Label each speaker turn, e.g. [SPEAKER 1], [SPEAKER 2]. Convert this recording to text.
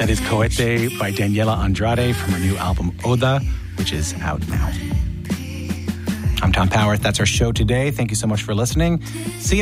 [SPEAKER 1] That is Cohete by Daniela Andrade from her new album Oda, which is out now. I'm Tom Power. That's our show today. Thank you so much for listening. See you